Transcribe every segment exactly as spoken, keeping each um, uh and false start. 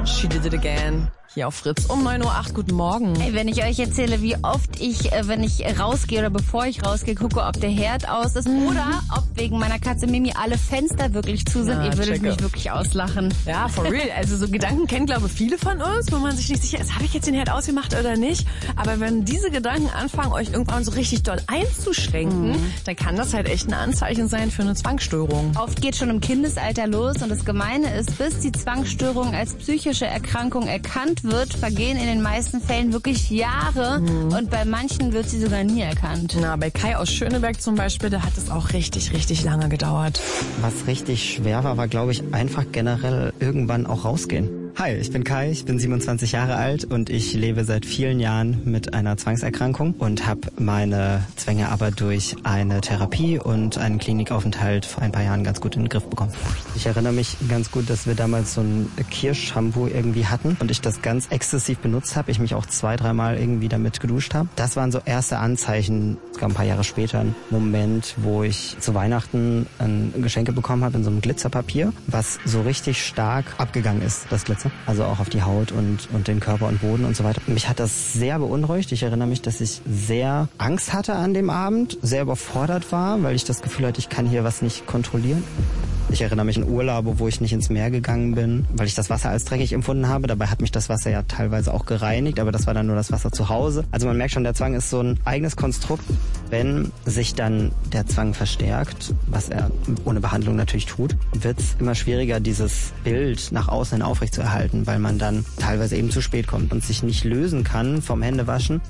She Did It Again. Hier auf Fritz um neun Uhr acht. Guten Morgen. Hey, wenn ich euch erzähle, wie oft ich, äh, wenn ich rausgehe oder bevor ich rausgehe, gucke, ob der Herd aus ist Mhm. oder ob wegen meiner Katze Mimi alle Fenster wirklich zu sind, Ja, ihr würdet checke. mich wirklich auslachen. Ja, for real. Also so Gedanken kennen, glaube ich, viele von uns, wo man sich nicht sicher ist, habe ich jetzt den Herd ausgemacht oder nicht? Aber wenn diese Gedanken anfangen, euch irgendwann so richtig doll einzuschränken, mhm. dann kann das halt echt ein Anzeichen sein für eine Zwangsstörung. Oft geht schon im Kindesalter los und das Gemeine ist, bis die Zwangsstörung als psychische Erkrankung erkannt wird, vergehen in den meisten Fällen wirklich Jahre mhm. und bei manchen wird sie sogar nie erkannt. Na, bei Kai aus Schöneberg zum Beispiel, da hat es auch richtig, richtig lange gedauert. Was richtig schwer war, war, glaube ich, einfach generell irgendwann auch rausgehen. Hi, ich bin Kai, ich bin siebenundzwanzig Jahre alt und ich lebe seit vielen Jahren mit einer Zwangserkrankung und habe meine Zwänge aber durch eine Therapie und einen Klinikaufenthalt vor ein paar Jahren ganz gut in den Griff bekommen. Ich erinnere mich ganz gut, dass wir damals so ein Kirschshampoo irgendwie hatten und ich das ganz exzessiv benutzt habe. Ich mich auch zwei, dreimal irgendwie damit geduscht habe. Das waren so erste Anzeichen, es gab ein paar Jahre später ein Moment, wo ich zu Weihnachten ein Geschenke bekommen habe in so einem Glitzerpapier, was so richtig stark abgegangen ist, das Glitzer. Also auch auf die Haut und, und den Körper und Boden und so weiter. Mich hat das sehr beunruhigt. Ich erinnere mich, dass ich sehr Angst hatte an dem Abend, sehr überfordert war, weil ich das Gefühl hatte, ich kann hier was nicht kontrollieren. Ich erinnere mich an Urlaube, wo ich nicht ins Meer gegangen bin, weil ich das Wasser als dreckig empfunden habe. Dabei hat mich das Wasser ja teilweise auch gereinigt, aber das war dann nur das Wasser zu Hause. Also man merkt schon, der Zwang ist so ein eigenes Konstrukt. Wenn sich dann der Zwang verstärkt, was er ohne Behandlung natürlich tut, wird es immer schwieriger, dieses Bild nach außen hin aufrechtzuerhalten, weil man dann teilweise eben zu spät kommt und sich nicht lösen kann vom Händewaschen.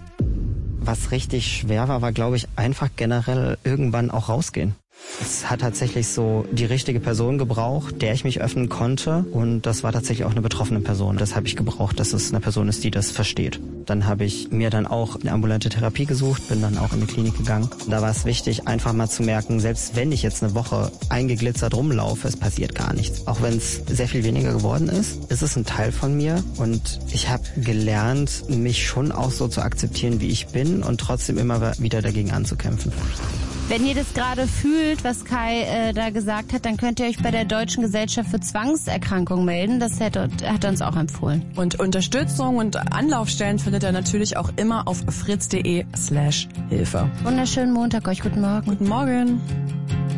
Was richtig schwer war, war, glaube ich, einfach generell irgendwann auch rausgehen. Es hat tatsächlich so die richtige Person gebraucht, der ich mich öffnen konnte. Und das war tatsächlich auch eine betroffene Person. Das habe ich gebraucht, dass es eine Person ist, die das versteht. Dann habe ich mir dann auch eine ambulante Therapie gesucht, bin dann auch in die Klinik gegangen. Da war es wichtig, einfach mal zu merken, selbst wenn ich jetzt eine Woche eingeglitzert rumlaufe, es passiert gar nichts. Auch wenn es sehr viel weniger geworden ist, ist es ein Teil von mir. Und ich habe gelernt, mich schon auch so zu akzeptieren, wie ich bin und trotzdem immer wieder dagegen anzukämpfen. Wenn ihr das gerade fühlt, was Kai äh, da gesagt hat, dann könnt ihr euch bei der Deutschen Gesellschaft für Zwangserkrankungen melden. Das hat, hat er uns auch empfohlen. Und Unterstützung und Anlaufstellen findet ihr natürlich auch immer auf fritz punkt de slash Hilfe. Wunderschönen Montag euch. Guten Morgen. Guten Morgen.